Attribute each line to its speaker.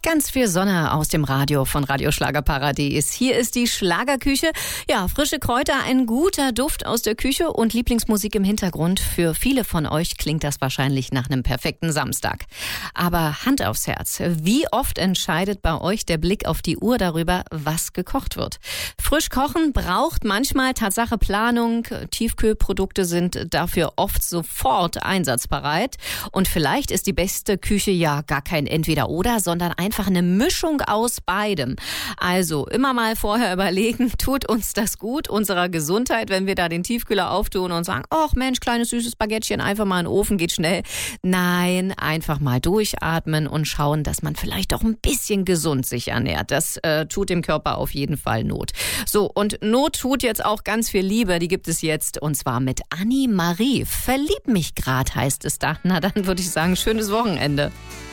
Speaker 1: Ganz viel Sonne aus dem Radio von Radio Schlagerparadies. Hier ist die Schlagerküche. Ja, frische Kräuter, ein guter Duft aus der Küche und Lieblingsmusik im Hintergrund. Für viele von euch klingt das wahrscheinlich nach einem perfekten Samstag. Aber Hand aufs Herz, wie oft entscheidet bei euch der Blick auf die Uhr darüber, was gekocht wird? Frisch kochen braucht manchmal Tatsache Planung. Tiefkühlprodukte sind dafür oft sofort einsatzbereit. Und vielleicht ist die beste Küche ja gar kein Entweder-Oder, sondern einfach eine Mischung aus beidem. Also immer mal vorher überlegen, tut uns das gut, unserer Gesundheit, wenn wir da den Tiefkühler auftun und sagen, ach Mensch, kleines süßes Baguettchen, einfach mal in den Ofen, geht schnell. Nein, einfach mal durchatmen und schauen, dass man vielleicht auch ein bisschen gesund sich ernährt. Das tut dem Körper auf jeden Fall Not. So, und Not tut jetzt auch ganz viel Liebe, die gibt es jetzt und zwar mit Annie Marie. Verlieb mich grad heißt es da. Na dann würde ich sagen, schönes Wochenende.